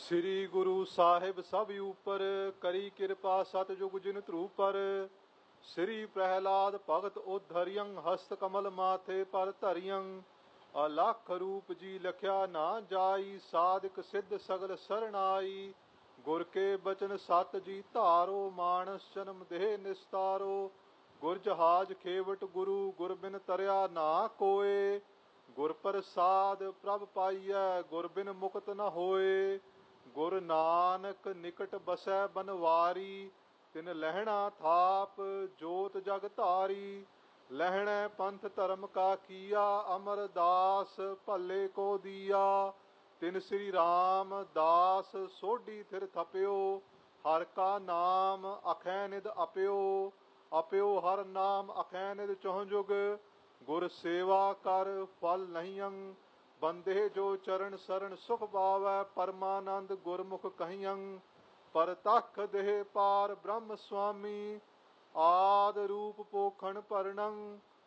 ਸ੍ਰੀ ਗੁਰੂ ਸਾਹਿਬ ਸਭ ਉਪਰ ਕਰੀ ਕਿਰਪਾ ਸਤਜੁਗ ਜਿਨ ਧਰੂਪਰ। ਸ੍ਰੀ ਪ੍ਰਹਿਲਾਦ ਭਗਤ ਉਧਰਿਯੰ ਹਸਤ ਕਮਲ ਮਾਥੇ ਪਰ ਧਰਿਯੰ। ਅਲਖ ਰੂਪ ਜੀ ਲਖਿਆ ਨਾ ਜਾਈ ਸਾਧਕ ਸਿੱਧ ਸਗਲ ਸਰਣਾਈ। ਗੁਰ ਕੇ ਬਚਨ ਸਤ ਜੀ ਧਾਰੋ ਮਾਨਸ ਜਨਮ ਦੇਹ ਨਿਸਤਾਰੋ। ਗੁਰ ਜਹਾਜ ਖੇਵਟ ਗੁਰੂ ਗੁਰ ਬਿਨ ਤਰਿਆ ਨਾ ਕੋਏ। ਗੁਰ ਪ੍ਰਸਾਦ ਪ੍ਰਭ ਪਾਈਐ ਗੁਰ ਬਿਨ ਮੁਕਤ ਨ ਹੋਏ। ਗੁਰ ਨਾਨਕ ਨਿਕਟ ਬਸੈ ਬਨਵਾਰੀ। ਤਿਨ ਲਹਿਣਾ ਥਾਪ ਜੋਤ ਜਗ ਧਾਰੀ। ਲਹਿਣੈ ਪੰਥ ਧਰਮ ਕਾ ਕੀਆ ਅਮਰਦਾਸ ਭੱਲੇ ਕੋ ਦੀਆ। ਤਿਨ ਸ੍ਰੀ ਰਾਮ ਦਾਸ ਸੋਢੀ ਥਿਰ ਥਪਿਓ। ਹਰ ਕਾ ਨਾਮ ਅਖੈ ਨਿਧ ਅਪਿਓ। ਅਪਿਓ ਹਰ ਨਾਮ ਅਖੈ ਨਿਧ ਚਹੁ ਜੁਗ। ਗੁਰ ਸੇਵਾ ਕਰ ਫਲ ਨਹੀਂਅੰ। ਬੰਦੇ ਜੋ ਚਰਨ ਸਰਣ ਸੁਖ ਪਾਵੈ ਪਰਮਾਨੰਦ ਗੁਰਮੁਖ ਕਹੀਅੰ। ਪਰਤਖ ਦੇਹ ਪਾਰ ਬ੍ਰਹਮ ਸੁਆਮੀ। ਆਦ ਰੂਪ ਪੋਖਣ ਭਰਣੰ।